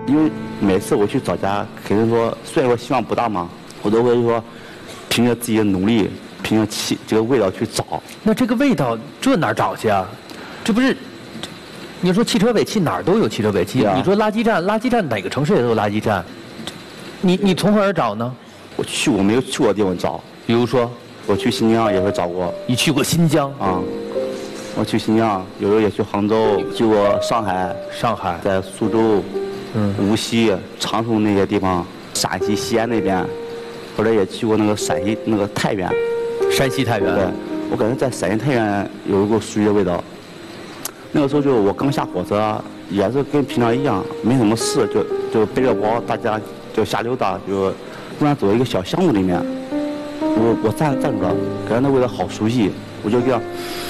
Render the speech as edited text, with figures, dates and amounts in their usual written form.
因为每次我去找家，肯定说虽然说希望不大嘛，我都会说凭着自己的努力，凭着这个味道去找。 那这个味道这哪儿找去啊？这不是？你说汽车尾气哪儿都有汽车尾气，你说垃圾站哪个城市也都有垃圾站，你从何而找呢？ 我没有去过的地方找， 比如说我去新疆也是找过。 你去过新疆啊？我去新疆，有时候也去杭州，去过上海，在苏州，无锡、长春那些地方，陕西西安那边，或者也去过那个陕西那个太原。 山西太原。 对，我感觉在陕西太原有一股熟悉的味道。那个时候就我刚下火车，也是跟平常一样，没什么事，就背着包，大家就瞎溜达，就突然走一个小巷子里面，我站住了，感觉那味道好熟悉，我就这样。